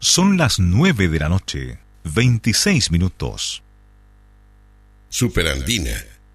Son las 9 de la noche, 26 minutos. Superandina.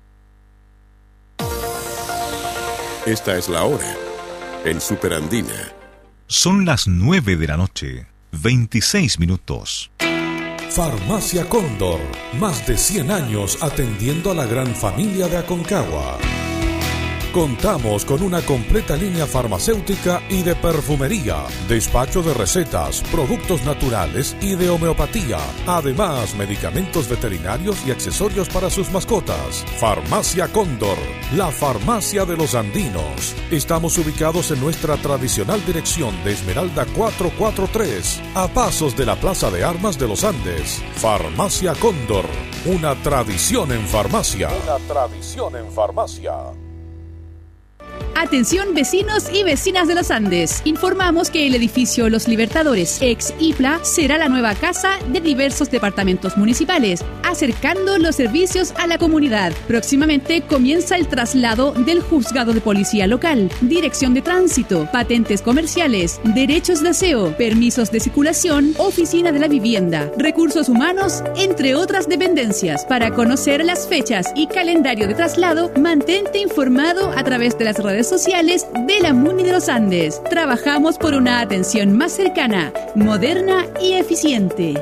Esta es la hora en Superandina. Son las 9 de la noche, 26 minutos. Farmacia Cóndor, más de 100 años atendiendo a la gran familia de Aconcagua. Contamos con una completa línea farmacéutica y de perfumería, despacho de recetas, productos naturales y de homeopatía. Además, medicamentos veterinarios y accesorios para sus mascotas. Farmacia Cóndor, la farmacia de los andinos. Estamos ubicados en nuestra tradicional dirección de Esmeralda 443, a pasos de la Plaza de Armas de los Andes. Farmacia Cóndor, una tradición en farmacia. Una tradición en farmacia. Atención vecinos y vecinas de los Andes. Informamos que el edificio Los Libertadores, ex IPLA, será la nueva casa de diversos departamentos municipales, acercando los servicios a la comunidad. Próximamente comienza el traslado del juzgado de policía local, dirección de tránsito, patentes comerciales, derechos de aseo, permisos de circulación, oficina de la vivienda, recursos humanos, entre otras dependencias. Para conocer las fechas y calendario de traslado, mantente informado a través de las redes sociales de la MUNI de los Andes. Trabajamos por una atención más cercana, moderna y eficiente.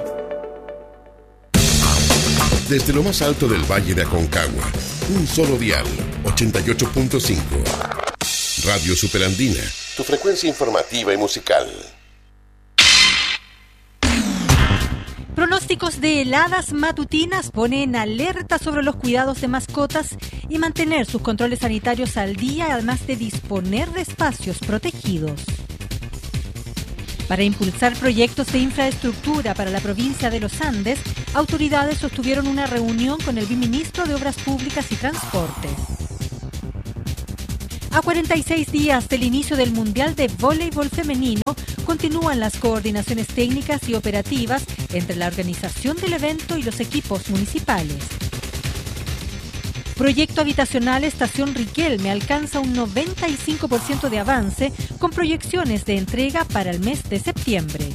Desde lo más alto del Valle de Aconcagua, un solo dial, 88.5. Radio Superandina, tu frecuencia informativa y musical. Pronósticos de heladas matutinas ponen alerta sobre los cuidados de mascotas y mantener sus controles sanitarios al día, además de disponer de espacios protegidos. Para impulsar proyectos de infraestructura para la provincia de los Andes, autoridades sostuvieron una reunión con el viceministro de Obras Públicas y Transportes. A 46 días del inicio del Mundial de Voleibol Femenino, continúan las coordinaciones técnicas y operativas entre la organización del evento y los equipos municipales. Proyecto habitacional Estación Riquelme alcanza un 95% de avance, con proyecciones de entrega para el mes de septiembre.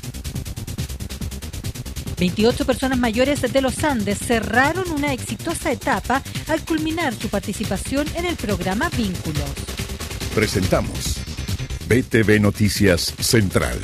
28 personas mayores de los Andes cerraron una exitosa etapa al culminar su participación en el programa Vínculos. Presentamos BTV Noticias Central.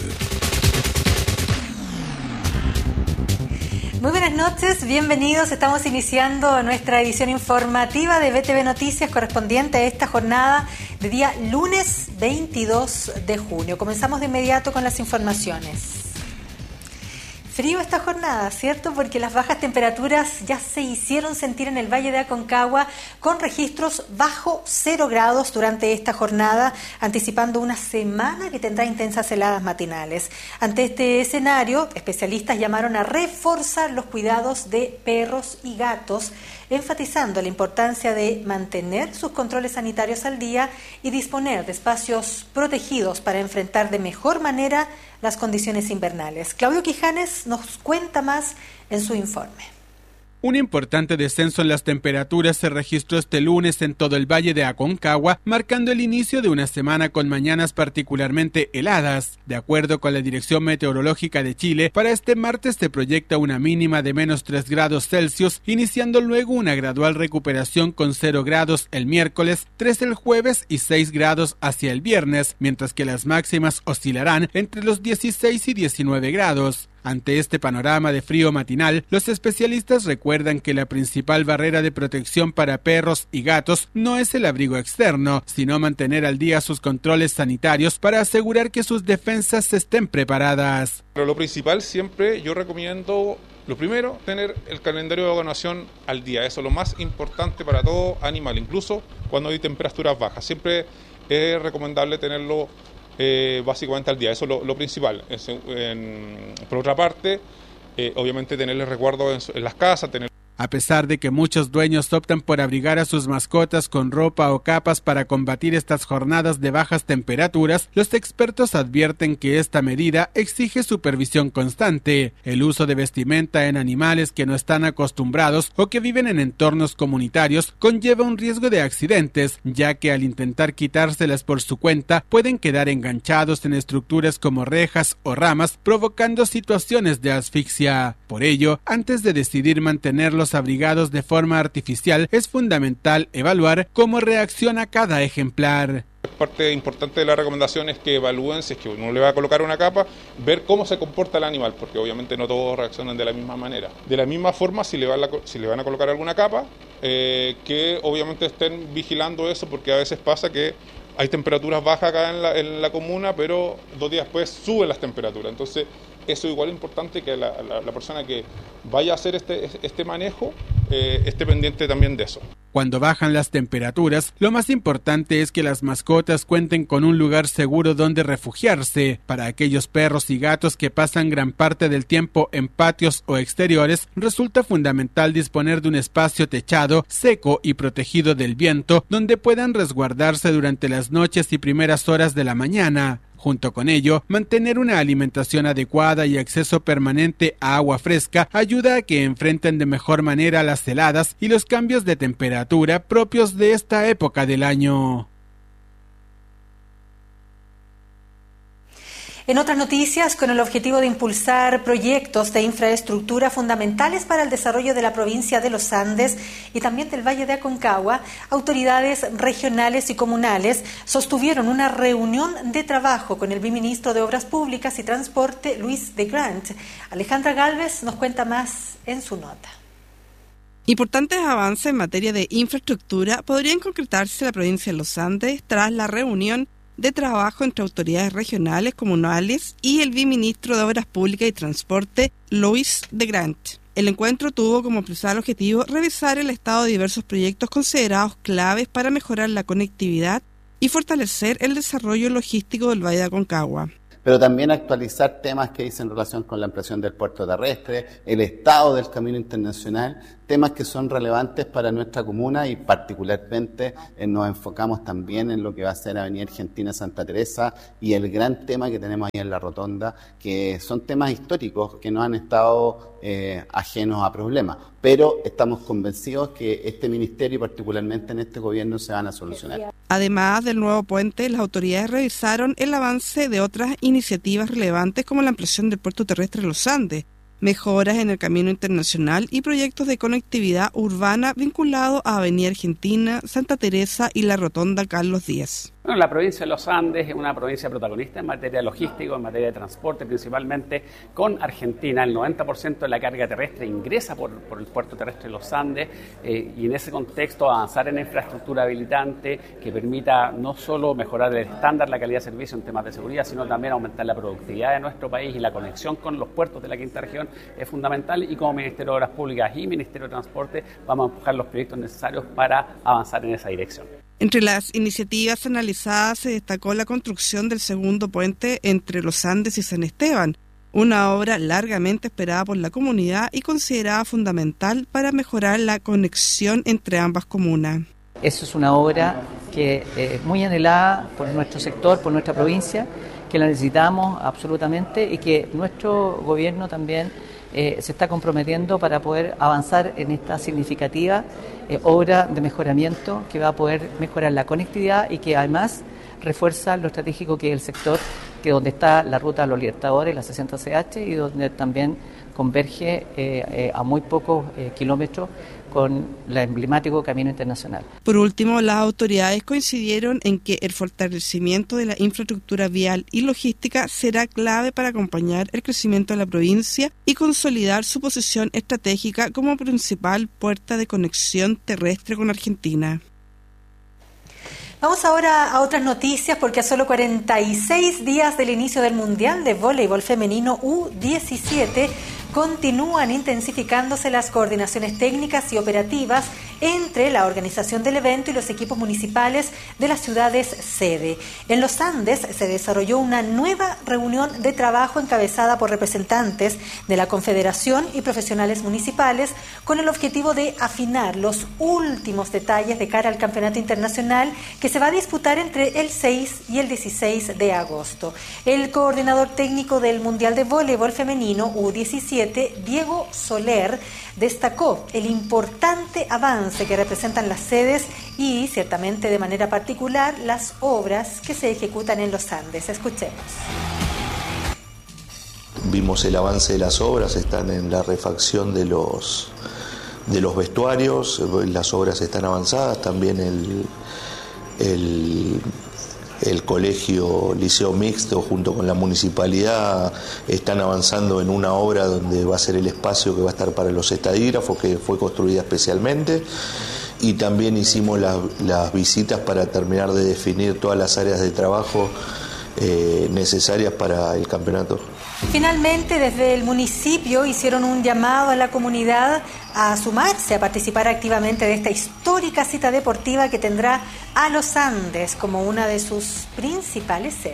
Muy buenas noches, bienvenidos. Estamos iniciando nuestra edición informativa de BTV Noticias correspondiente a esta jornada de día lunes 22 de junio. Comenzamos de inmediato con las informaciones. Frío esta jornada, ¿cierto? Porque las bajas temperaturas ya se hicieron sentir en el Valle de Aconcagua con registros bajo 0 grados durante esta jornada, anticipando una semana que tendrá intensas heladas matinales. Ante este escenario, especialistas llamaron a reforzar los cuidados de perros y gatos, enfatizando la importancia de mantener sus controles sanitarios al día y disponer de espacios protegidos para enfrentar de mejor manera las condiciones invernales. Claudio Quijanes nos cuenta más en su informe. Un importante descenso en las temperaturas se registró este lunes en todo el Valle de Aconcagua, marcando el inicio de una semana con mañanas particularmente heladas. De acuerdo con la Dirección Meteorológica de Chile, para este martes se proyecta una mínima de menos 3 grados Celsius, iniciando luego una gradual recuperación con 0 grados el miércoles, 3 el jueves y 6 grados hacia el viernes, mientras que las máximas oscilarán entre los 16 y 19 grados. Ante este panorama de frío matinal, los especialistas recuerdan que la principal barrera de protección para perros y gatos no es el abrigo externo, sino mantener al día sus controles sanitarios para asegurar que sus defensas estén preparadas. Pero lo principal siempre yo recomiendo, lo primero, tener el calendario de vacunación al día. Eso es lo más importante para todo animal, incluso cuando hay temperaturas bajas. Siempre es recomendable tenerlo básicamente al día, eso es lo principal. Por otra parte, obviamente tenerle resguardo en las casas, A pesar de que muchos dueños optan por abrigar a sus mascotas con ropa o capas para combatir estas jornadas de bajas temperaturas, los expertos advierten que esta medida exige supervisión constante. El uso de vestimenta en animales que no están acostumbrados o que viven en entornos comunitarios conlleva un riesgo de accidentes, ya que al intentar quitárselas por su cuenta pueden quedar enganchados en estructuras como rejas o ramas, provocando situaciones de asfixia. Por ello, antes de decidir mantenerlos abrigados de forma artificial, es fundamental evaluar cómo reacciona cada ejemplar. Parte importante de la recomendación es que evalúen, si es que uno le va a colocar una capa, ver cómo se comporta el animal, porque obviamente no todos reaccionan de la misma manera. De la misma forma, si le van a colocar alguna capa, que obviamente estén vigilando eso, porque a veces pasa que hay temperaturas bajas acá en la comuna, pero 2 días después suben las temperaturas. Entonces, eso igual es importante que la persona que vaya a hacer este manejo esté pendiente también de eso. Cuando bajan las temperaturas, lo más importante es que las mascotas cuenten con un lugar seguro donde refugiarse. Para aquellos perros y gatos que pasan gran parte del tiempo en patios o exteriores, resulta fundamental disponer de un espacio techado, seco y protegido del viento, donde puedan resguardarse durante las noches y primeras horas de la mañana. Junto con ello, mantener una alimentación adecuada y acceso permanente a agua fresca ayuda a que enfrenten de mejor manera las heladas y los cambios de temperatura propios de esta época del año. En otras noticias, con el objetivo de impulsar proyectos de infraestructura fundamentales para el desarrollo de la provincia de los Andes y también del Valle de Aconcagua, autoridades regionales y comunales sostuvieron una reunión de trabajo con el viceministro de Obras Públicas y Transporte, Luis de Grant. Alejandra Gálvez nos cuenta más en su nota. Importantes avances en materia de infraestructura podrían concretarse en la provincia de los Andes tras la reunión de trabajo entre autoridades regionales, comunales y el viceministro de Obras Públicas y Transporte, Luis de Grant. El encuentro tuvo como principal objetivo revisar el estado de diversos proyectos considerados claves para mejorar la conectividad y fortalecer el desarrollo logístico del Valle de Aconcagua. Pero también actualizar temas que dicen relación con la ampliación del puerto terrestre, el estado del camino internacional, temas que son relevantes para nuestra comuna y particularmente nos enfocamos también en lo que va a ser Avenida Argentina Santa Teresa y el gran tema que tenemos ahí en la Rotonda, que son temas históricos que no han estado ajenos a problemas, pero estamos convencidos que este ministerio y particularmente en este gobierno se van a solucionar. Además del nuevo puente, las autoridades revisaron el avance de otras iniciativas relevantes como la ampliación del puerto terrestre de los Andes, mejoras en el camino internacional y proyectos de conectividad urbana vinculados a Avenida Argentina, Santa Teresa y la Rotonda Carlos Díaz. Bueno, la provincia de los Andes es una provincia protagonista en materia logística, en materia de transporte, principalmente con Argentina. El 90% de la carga terrestre ingresa por el puerto terrestre de los Andes y en ese contexto avanzar en infraestructura habilitante que permita no solo mejorar el estándar, la calidad de servicio en temas de seguridad, sino también aumentar la productividad de nuestro país y la conexión con los puertos de la quinta región es fundamental y como Ministerio de Obras Públicas y Ministerio de Transporte vamos a empujar los proyectos necesarios para avanzar en esa dirección. Entre las iniciativas analizadas se destacó la construcción del segundo puente entre los Andes y San Esteban, una obra largamente esperada por la comunidad y considerada fundamental para mejorar la conexión entre ambas comunas. Eso es una obra que es muy anhelada por nuestro sector, por nuestra provincia, que la necesitamos absolutamente y que nuestro gobierno también se está comprometiendo para poder avanzar en esta significativa obra de mejoramiento que va a poder mejorar la conectividad y que además refuerza lo estratégico que es el sector, que donde está la ruta de los Libertadores, la 60CH, y donde también converge a muy pocos kilómetros con el emblemático Camino Internacional. Por último, las autoridades coincidieron en que el fortalecimiento de la infraestructura vial y logística será clave para acompañar el crecimiento de la provincia y consolidar su posición estratégica como principal puerta de conexión terrestre con Argentina. Vamos ahora a otras noticias porque a solo 46 días del inicio del Mundial de Voleibol Femenino U17 continúan intensificándose las coordinaciones técnicas y operativas entre la organización del evento y los equipos municipales de las ciudades sede. En Los Andes se desarrolló una nueva reunión de trabajo encabezada por representantes de la Confederación y profesionales municipales con el objetivo de afinar los últimos detalles de cara al campeonato internacional que se va a disputar entre el 6 y el 16 de agosto. El coordinador técnico del Mundial de Voleibol Femenino U17, Diego Soler, destacó el importante avance que representan las sedes y, ciertamente de manera particular, las obras que se ejecutan en Los Andes. Escuchemos. Vimos el avance de las obras, están en la refacción de los vestuarios, las obras están avanzadas, también el colegio Liceo Mixto junto con la municipalidad están avanzando en una obra donde va a ser el espacio que va a estar para los estadígrafos, que fue construida especialmente, y también hicimos las visitas para terminar de definir todas las áreas de trabajo necesarias para el campeonato. Finalmente, desde el municipio hicieron un llamado a la comunidad a sumarse, a participar activamente de esta histórica cita deportiva que tendrá a Los Andes como una de sus principales sedes.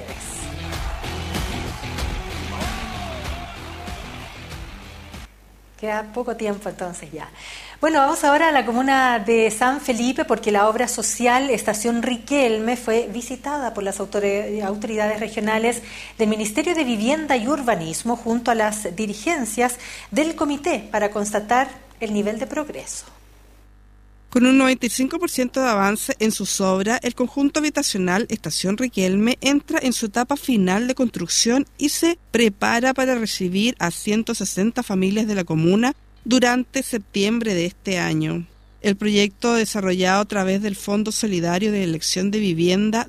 Queda poco tiempo entonces ya. Bueno, vamos ahora a la comuna de San Felipe porque la obra social Estación Riquelme fue visitada por las autoridades regionales del Ministerio de Vivienda y Urbanismo junto a las dirigencias del comité para constatar el nivel de progreso. Con un 95% de avance en sus obras, el conjunto habitacional Estación Riquelme entra en su etapa final de construcción y se prepara para recibir a 160 familias de la comuna durante septiembre de este año. El proyecto, desarrollado a través del Fondo Solidario de Elección de Vivienda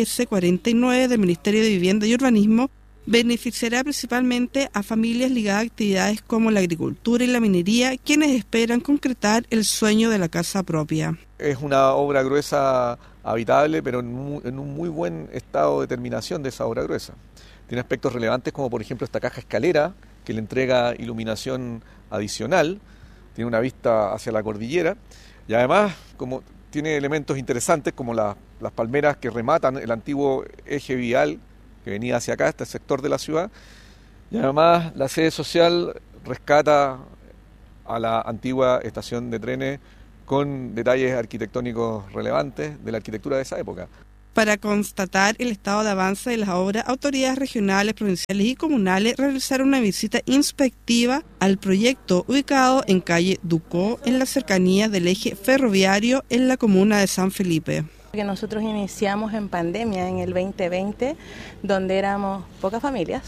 DS49 del Ministerio de Vivienda y Urbanismo, beneficiará principalmente a familias ligadas a actividades como la agricultura y la minería, quienes esperan concretar el sueño de la casa propia. Es una obra gruesa habitable, pero en un muy buen estado de terminación de esa obra gruesa. Tiene aspectos relevantes como por ejemplo esta caja escalera que le entrega iluminación adicional, tiene una vista hacia la cordillera y además como tiene elementos interesantes como las palmeras que rematan el antiguo eje vial que venía hacia acá, este sector de la ciudad, y además la sede social rescata a la antigua estación de trenes con detalles arquitectónicos relevantes de la arquitectura de esa época. Para constatar el estado de avance de las obras, autoridades regionales, provinciales y comunales realizaron una visita inspectiva al proyecto ubicado en calle Ducó, en las cercanías del eje ferroviario en la comuna de San Felipe. Que nosotros iniciamos en pandemia en el 2020, donde éramos pocas familias,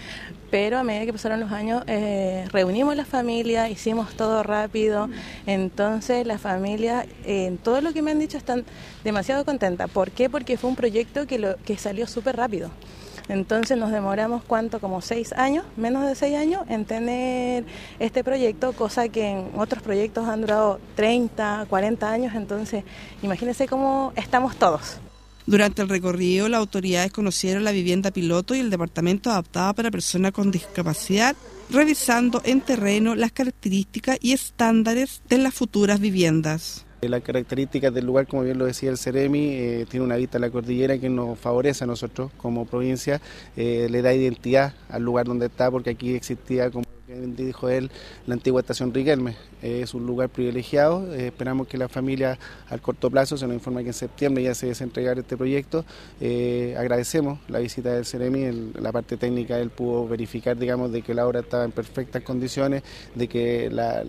pero a medida que pasaron los años reunimos las familias, hicimos todo rápido, entonces las familias, en todo lo que me han dicho, están demasiado contentas. ¿Por qué? Porque fue un proyecto que salió súper rápido. Entonces nos demoramos, como 6 años, menos de 6 años, en tener este proyecto, cosa que en otros proyectos han durado 30, 40 años, entonces imagínense cómo estamos todos. Durante el recorrido, las autoridades conocieron la vivienda piloto y el departamento adaptado para personas con discapacidad, revisando en terreno las características y estándares de las futuras viviendas. Las características del lugar, como bien lo decía el Ceremi, tiene una vista a la cordillera que nos favorece a nosotros como provincia, le da identidad al lugar donde está, porque aquí existía, como dijo él, la antigua estación Riquelme. Es un lugar privilegiado, esperamos que la familia al corto plazo, se nos informa que en septiembre ya se va a entregar este proyecto. Agradecemos la visita del Ceremi, la parte técnica él pudo verificar, digamos, de que la obra estaba en perfectas condiciones, de que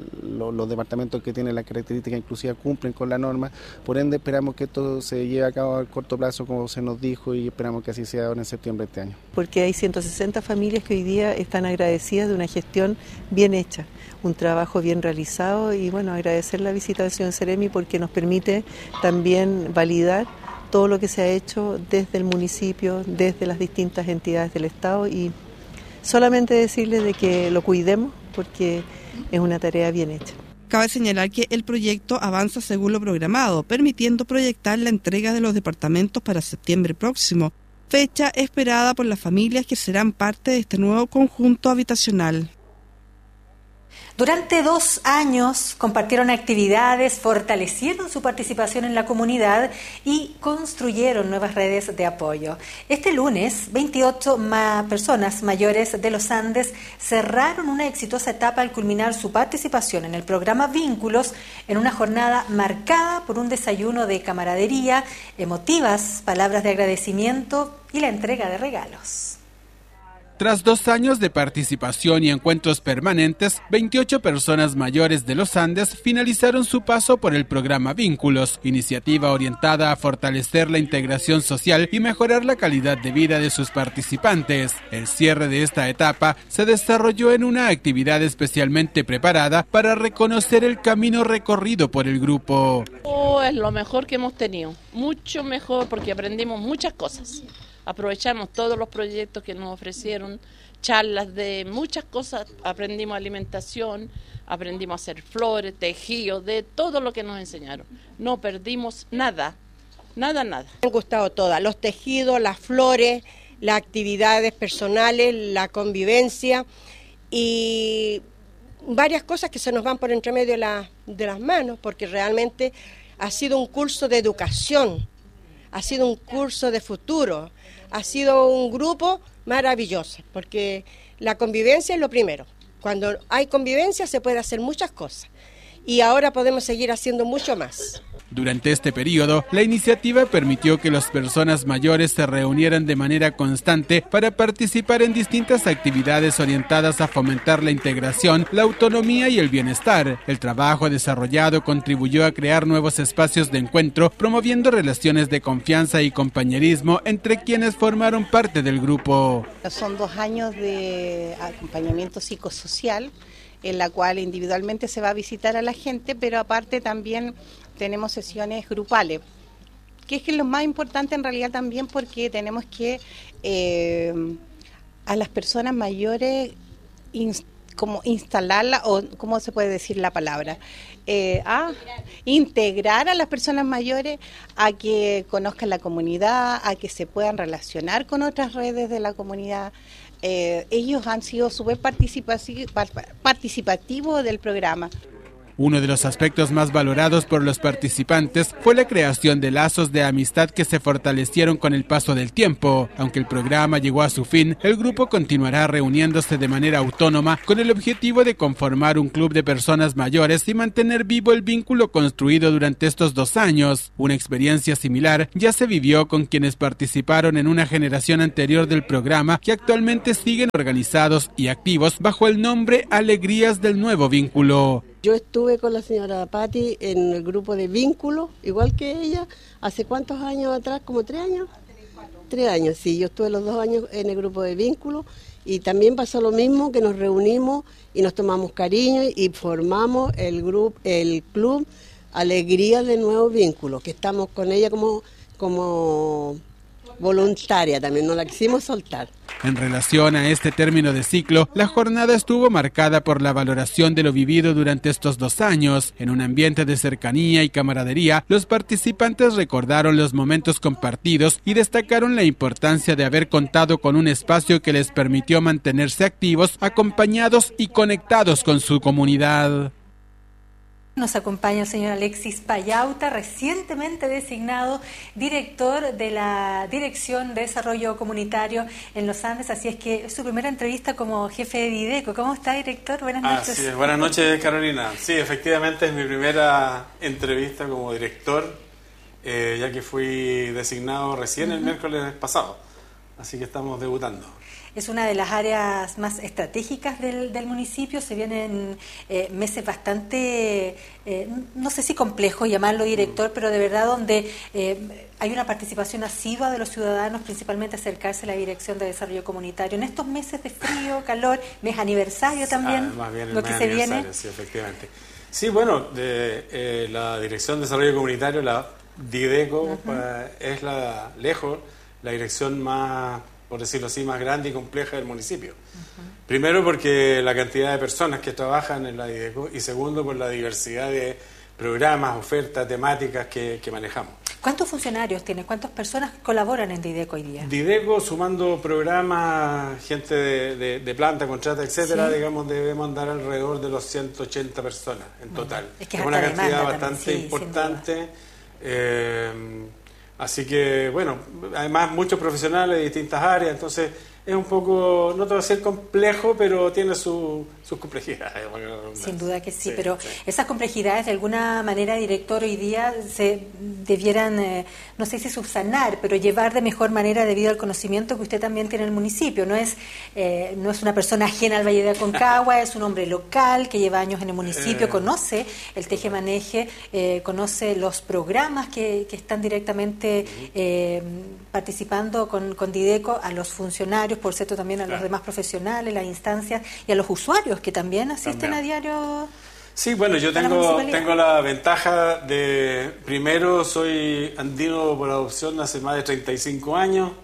los departamentos que tienen las características inclusivas cumplen con la norma, por ende esperamos que esto se lleve a cabo al corto plazo como se nos dijo y esperamos que así sea ahora en septiembre de este año. Porque hay 160 familias que hoy día están agradecidas de una gestión bien hecha, un trabajo bien realizado y bueno, agradecer la visita del señor Ceremi porque nos permite también validar todo lo que se ha hecho desde el municipio, desde las distintas entidades del Estado y solamente decirles de que lo cuidemos porque es una tarea bien hecha. Cabe señalar que el proyecto avanza según lo programado, permitiendo proyectar la entrega de los departamentos para septiembre próximo, fecha esperada por las familias que serán parte de este nuevo conjunto habitacional. Durante 2 años compartieron actividades, fortalecieron su participación en la comunidad y construyeron nuevas redes de apoyo. Este lunes, 28 personas mayores de los Andes cerraron una exitosa etapa al culminar su participación en el programa Vínculos en una jornada marcada por un desayuno de camaradería, emotivas palabras de agradecimiento y la entrega de regalos. Tras 2 años de participación y encuentros permanentes, 28 personas mayores de los Andes finalizaron su paso por el programa Vínculos, iniciativa orientada a fortalecer la integración social y mejorar la calidad de vida de sus participantes. El cierre de esta etapa se desarrolló en una actividad especialmente preparada para reconocer el camino recorrido por el grupo. Es lo mejor que hemos tenido, mucho mejor porque aprendimos muchas cosas. Aprovechamos todos los proyectos que nos ofrecieron, charlas de muchas cosas, aprendimos alimentación, aprendimos a hacer flores, tejido, de todo lo que nos enseñaron. No perdimos nada, nada. Me han gustado todas, los tejidos, las flores, las actividades personales, la convivencia y varias cosas que se nos van por entre medio de las manos, porque realmente ha sido un curso de educación, ha sido un curso de futuro. Ha sido un grupo maravilloso, porque la convivencia es lo primero. Cuando hay convivencia se puede hacer muchas cosas y ahora podemos seguir haciendo mucho más. Durante este periodo, la iniciativa permitió que las personas mayores se reunieran de manera constante para participar en distintas actividades orientadas a fomentar la integración, la autonomía y el bienestar. El trabajo desarrollado contribuyó a crear nuevos espacios de encuentro, promoviendo relaciones de confianza y compañerismo entre quienes formaron parte del grupo. Son 2 años de acompañamiento psicosocial, en la cual individualmente se va a visitar a la gente, pero aparte también tenemos sesiones grupales, que es lo más importante en realidad también, porque tenemos que a las personas mayores como instalarla, o ¿cómo se puede decir la palabra? Integrar a las personas mayores a que conozcan la comunidad, a que se puedan relacionar con otras redes de la comunidad. Ellos han sido súper participativos del programa. Uno de los aspectos más valorados por los participantes fue la creación de lazos de amistad que se fortalecieron con el paso del tiempo. Aunque el programa llegó a su fin, el grupo continuará reuniéndose de manera autónoma con el objetivo de conformar un club de personas mayores y mantener vivo el vínculo construido durante estos 2 años. Una experiencia similar ya se vivió con quienes participaron en una generación anterior del programa, que actualmente siguen organizados y activos bajo el nombre Alegrías del Nuevo Vínculo. Yo estuve con la señora Patti en el grupo de Vínculos, igual que ella, ¿hace cuántos años atrás? ¿Como 3 años? 3 años, sí, yo estuve los 2 años en el grupo de Vínculos y también pasó lo mismo, que nos reunimos y nos tomamos cariño y formamos el club Alegría de Nuevo Vínculo, que estamos con ella como voluntaria también, no la quisimos soltar. En relación a este término de ciclo, la jornada estuvo marcada por la valoración de lo vivido durante estos 2 años. En un ambiente de cercanía y camaradería, los participantes recordaron los momentos compartidos y destacaron la importancia de haber contado con un espacio que les permitió mantenerse activos, acompañados y conectados con su comunidad. Nos acompaña el señor Alexis Payauta, recientemente designado director de la Dirección de Desarrollo Comunitario en los Andes, así es que es su primera entrevista como jefe de Videco. ¿Cómo está, director? Buenas noches. Así es. Buenas noches, Carolina. Sí, efectivamente es mi primera entrevista como director, ya que fui designado recién el miércoles pasado, así que estamos debutando. Es una de las áreas más estratégicas del municipio. Se vienen meses bastante, no sé si complejo llamarlo, director, pero de verdad donde hay una participación asidua de los ciudadanos, principalmente acercarse a la Dirección de Desarrollo Comunitario. En estos meses de frío, calor, mes aniversario también, más bien el lo que se viene. Sí, efectivamente. Sí, bueno, la Dirección de Desarrollo Comunitario, la Videco, es lejos la dirección más, por decirlo así, más grande y compleja del municipio. Primero porque la cantidad de personas que trabajan en la Videco y segundo por la diversidad de programas, ofertas, temáticas que manejamos. ¿Cuántos funcionarios tiene? ¿Cuántas personas colaboran en Dideco hoy día? Dideco, sumando programas, gente de planta, contrata, etcétera, Sí. digamos, debemos andar alrededor de los 180 personas en total. Es que es es una alta cantidad demanda bastante también, sí, importante. Así que, bueno, además muchos profesionales de distintas áreas, entonces es un poco, no te va a ser complejo, pero tiene sus complejidades. Sin duda que sí, pero esas complejidades de alguna manera, director, hoy día se debieran, no sé si subsanar, pero llevar de mejor manera debido al conocimiento que usted también tiene en el municipio. No es una persona ajena al Valle de Aconcagua, es un hombre local que lleva años en el municipio, conoce el teje-maneje, conoce los programas que están directamente participando con Dideco, a los funcionarios, por cierto, también a los demás profesionales, las instancias y a los usuarios que también asisten a diario. Sí, bueno, yo tengo la ventaja de, primero, soy andino por adopción hace más de 35 años,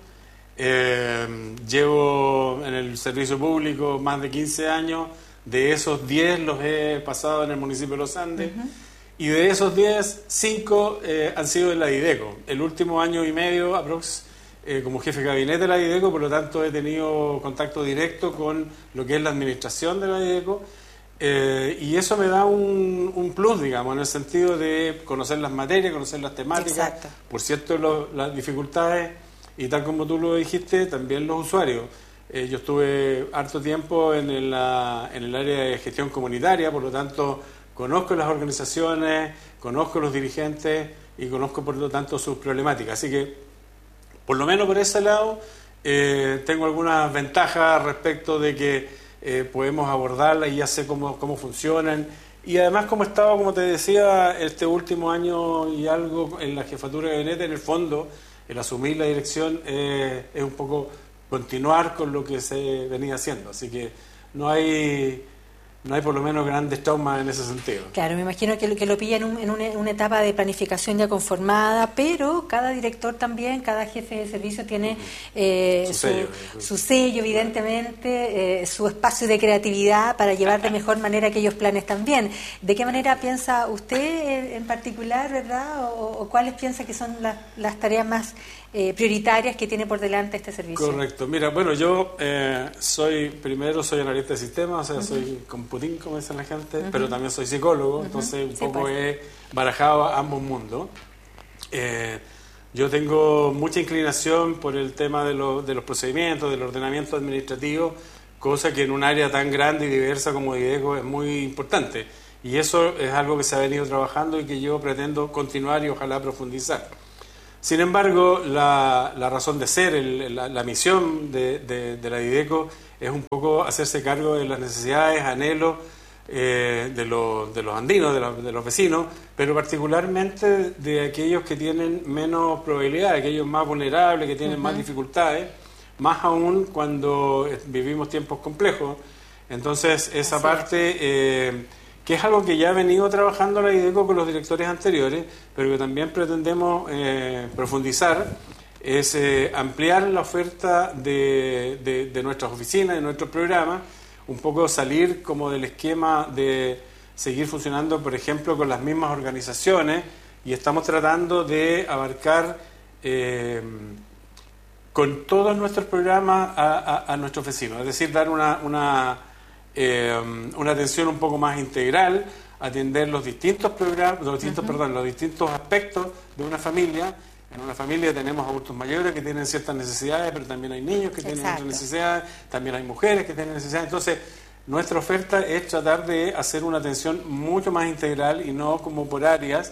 llevo en el servicio público más de 15 años, de esos 10 los he pasado en el municipio de Los Andes, y de esos 10, 5 han sido en la Dideco. El último año y medio, como jefe de gabinete de la Dideco, por lo tanto he tenido contacto directo con lo que es la administración de la Dideco, y eso me da un plus, digamos, en el sentido de conocer las materias, conocer las temáticas. Exacto. Por cierto, las dificultades, y tal como tú lo dijiste, también los usuarios. Yo estuve harto tiempo en el área de gestión comunitaria, por lo tanto conozco las organizaciones, conozco los dirigentes y conozco por lo tanto sus problemáticas. Así que, por lo menos por ese lado, tengo algunas ventajas respecto de que podemos abordarlas y ya sé cómo funcionan. Y además, como he estado, como te decía, este último año y algo en la jefatura de gabinete, en el fondo, el asumir la dirección es un poco continuar con lo que se venía haciendo. Así que no hay por lo menos grandes traumas en ese sentido. Claro, me imagino que lo pilla en una etapa de planificación ya conformada, pero cada director también, cada jefe de servicio tiene su sello, evidentemente, su espacio de creatividad para llevar de mejor manera aquellos planes también. ¿De qué manera piensa usted en particular, verdad? ¿O cuáles piensa que son las tareas más prioritarias que tiene por delante este servicio? Correcto. Mira, bueno, yo soy analista de sistemas, o sea, soy computín, como dice la gente, pero también soy psicólogo, entonces un poco he barajado ambos mundos. Yo tengo mucha inclinación por el tema de los procedimientos, del ordenamiento administrativo, cosa que en un área tan grande y diversa como Dideco es muy importante. Y eso es algo que se ha venido trabajando y que yo pretendo continuar y ojalá profundizar. Sin embargo, la razón de ser, la misión de la Dideco es un poco hacerse cargo de las necesidades, anhelos de los andinos, de los vecinos, pero particularmente de aquellos que tienen menos probabilidades, aquellos más vulnerables, que tienen más dificultades, más aún cuando vivimos tiempos complejos. Entonces, esa parte... que es algo que ya ha venido trabajando la Dideco con los directores anteriores, pero que también pretendemos profundizar, es ampliar la oferta de nuestras oficinas, de nuestros programas, un poco salir como del esquema de seguir funcionando, por ejemplo, con las mismas organizaciones, y estamos tratando de abarcar con todos nuestros programas a nuestros vecinos, es decir, dar una atención un poco más integral, atender los distintos programas, los distintos aspectos de una familia. En una familia tenemos adultos mayores que tienen ciertas necesidades, pero también hay niños que tienen otras necesidades, también hay mujeres que tienen necesidades. Entonces, nuestra oferta es tratar de hacer una atención mucho más integral y no como por áreas.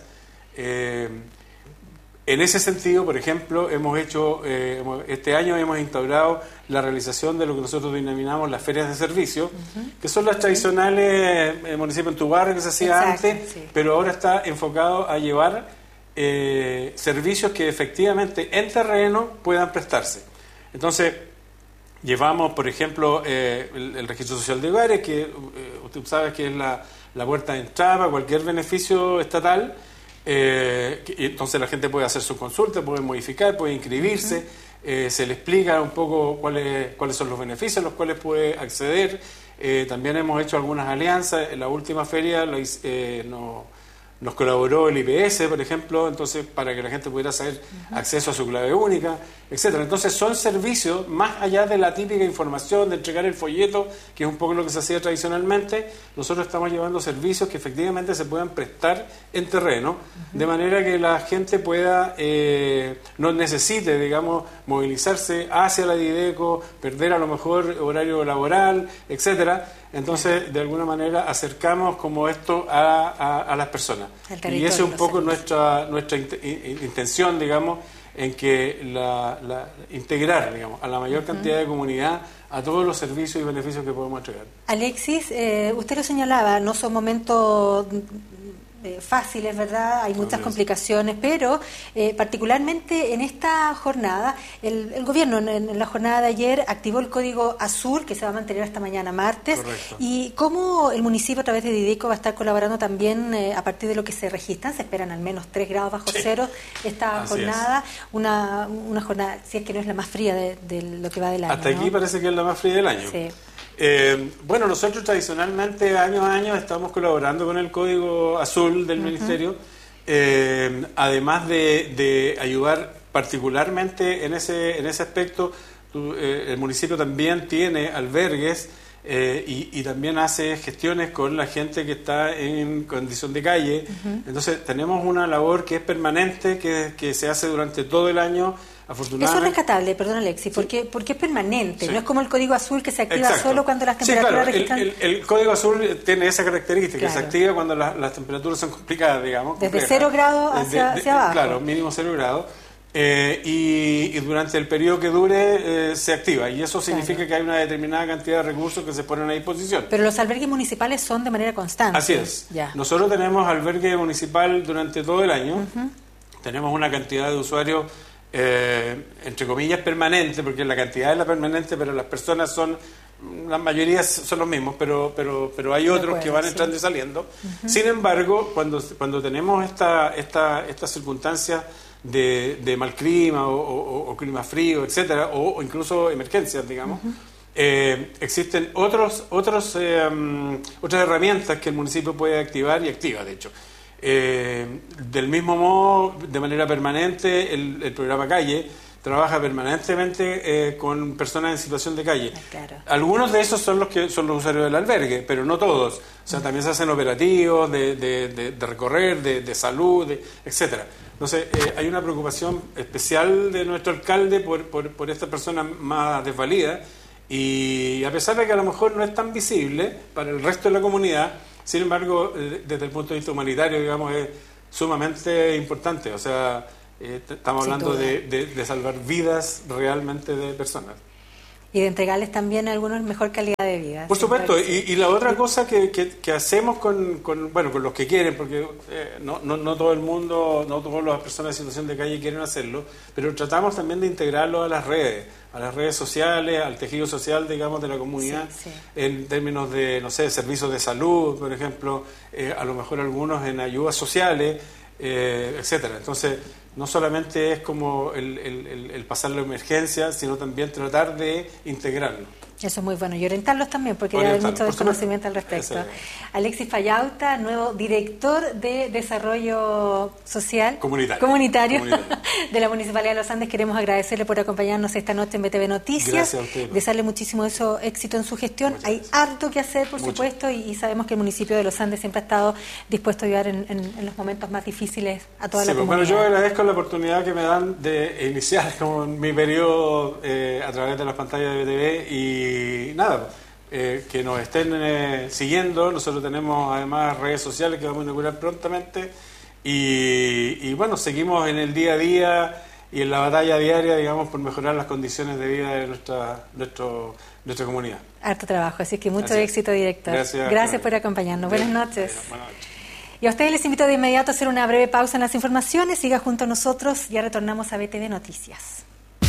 En ese sentido, por ejemplo, este año hemos instaurado la realización de lo que nosotros denominamos las ferias de servicio, que son las tradicionales municipio en tu barrio que se hacía antes, pero ahora está enfocado a llevar servicios que efectivamente en terreno puedan prestarse. Entonces, llevamos, por ejemplo, el registro social de hogares, que usted sabe que es la puerta de entrada a cualquier beneficio estatal. Entonces la gente puede hacer su consulta, puede modificar, puede inscribirse, se le explica un poco cuáles son los beneficios a los cuales puede acceder. También hemos hecho algunas alianzas. En la última feria nos nos colaboró el IPS, por ejemplo, entonces para que la gente pudiera saber acceso a su clave única, etcétera. Entonces son servicios más allá de la típica información, de entregar el folleto, que es un poco lo que se hacía tradicionalmente. Nosotros estamos llevando servicios que efectivamente se puedan prestar en terreno, de manera que la gente pueda, no necesite, digamos, movilizarse hacia la Dideco, perder a lo mejor horario laboral, etcétera. Entonces, de alguna manera, acercamos como esto a las personas. Y esa es un poco nuestra intención, digamos, en que integrar, digamos, a la mayor cantidad de comunidad a todos los servicios y beneficios que podemos entregar. Alexis, usted lo señalaba, no son momentos fáciles, ¿verdad? Hay muchas complicaciones, pero particularmente en esta jornada, el gobierno en la jornada de ayer activó el código azul que se va a mantener hasta mañana martes. Correcto. Y cómo el municipio a través de Dideco va a estar colaborando también a partir de lo que se registran, se esperan al menos 3 grados bajo cero esta Así jornada, una jornada, si es que no es la más fría de lo que va del año. Hasta aquí parece que es la más fría del año. Sí. Bueno, nosotros tradicionalmente año a año estamos colaborando con el Código Azul del Ministerio, además de ayudar particularmente en ese aspecto. El municipio también tiene albergues y también hace gestiones con la gente que está en condición de calle. Entonces tenemos una labor que es permanente, que se hace durante todo el año. Eso es rescatable, perdón Alexis, porque es permanente, no es como el código azul que se activa solo cuando las temperaturas registran. El código azul tiene esa característica, se activa cuando las temperaturas son complicadas, digamos. Desde 0 grados hacia abajo. Claro, mínimo 0 grados. Y durante el periodo que dure se activa, y eso significa que hay una determinada cantidad de recursos que se ponen a disposición. Pero los albergues municipales son de manera constante. Así es. Nosotros tenemos albergue municipal durante todo el año, tenemos una cantidad de usuarios entre comillas permanente, porque la cantidad es la permanente, pero las personas la mayoría son los mismos, pero hay otros que van entrando y saliendo. Sin embargo, cuando tenemos estas circunstancias de mal clima o clima frío, etcétera, o incluso emergencias, digamos, existen otras herramientas que el municipio puede activar y activa, de hecho. Del mismo modo, de manera permanente, el programa Calle trabaja permanentemente con personas en situación de calle. Claro. Algunos de esos son los usuarios del albergue, pero no todos. O sea, también se hacen operativos de recorrer, de salud, etcétera. Entonces, hay una preocupación especial de nuestro alcalde por estas personas más desvalidas, y a pesar de que a lo mejor no es tan visible para el resto de la comunidad, sin embargo, desde el punto de vista humanitario, digamos, es sumamente importante. O sea, estamos hablando de salvar vidas realmente de personas. Y de entregarles también a algunos mejor calidad de vida. Por supuesto, y la otra cosa que hacemos con los que quieren, porque no todo el mundo, no todas las personas en situación de calle quieren hacerlo, pero tratamos también de integrarlo a las redes sociales, al tejido social, digamos, de la comunidad, en términos de, no sé, servicios de salud, por ejemplo, a lo mejor algunos en ayudas sociales, etcétera. Entonces, no solamente es como el pasar la emergencia, sino también tratar de integrarlo. Eso es muy bueno. Y orientarlos también, porque hay mucho desconocimiento al respecto. Alexis Fallauta, nuevo director de Desarrollo Social Comunitario de la Municipalidad de Los Andes. Queremos agradecerle por acompañarnos esta noche en BTV Noticias. Gracias a usted. Desearle muchísimo éxito en su gestión. Hay harto que hacer, por supuesto, y sabemos que el municipio de Los Andes siempre ha estado dispuesto a ayudar en los momentos más difíciles a toda la comunidad. Bueno, yo agradezco la oportunidad que me dan de iniciar como mi periodo a través de las pantallas de BTV, y nada, que nos estén siguiendo. Nosotros tenemos además redes sociales que vamos a inaugurar prontamente, y bueno, seguimos en el día a día y en la batalla diaria, digamos, por mejorar las condiciones de vida de nuestra comunidad. Harto trabajo, así que mucho éxito, director. Gracias por acompañarnos. Buenas noches. Buenas noches. Y a ustedes les invito de inmediato a hacer una breve pausa en las informaciones. Siga junto a nosotros, ya retornamos a BTV Noticias.